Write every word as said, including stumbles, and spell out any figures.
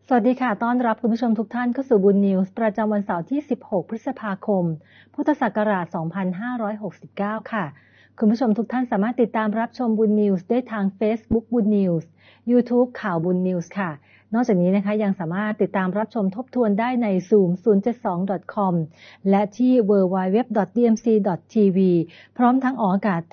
สวัสดีค่ะต้อนรับคุณผู้ชมทุกท่านเข้าสู่บุญนิวส์ประจำวันเสาร์ที่สิบหกพฤษภาคมพุทธศักราชสองพันห้าร้อยหกสิบเก้าค่ะคุณผู้ชมทุกท่านสามารถติดตามรับชมบุญนิวส์ได้ทาง Facebook บุญนิวส์ YouTube ข่าวบุญนิวส์ค่ะนอกจากนี้นะคะยังสามารถติดตามรับชมทบทวนได้ใน ซูม ศูนย์ เจ็ด สอง ดอท คอม และที่ ดับเบิลยู ดับเบิลยู ดับเบิลยู ดอท ดี เอ็ม ซี ดอท ที วี พร้อมทั้งออกอากาศ